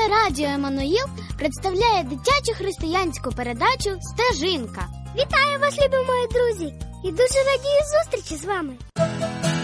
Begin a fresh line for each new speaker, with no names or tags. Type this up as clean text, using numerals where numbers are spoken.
Телерадіо Еммануїл представляє дитячу християнську передачу «Стежинка».
Вітаю вас, любі мої друзі! І дуже радію зустрічі з вами!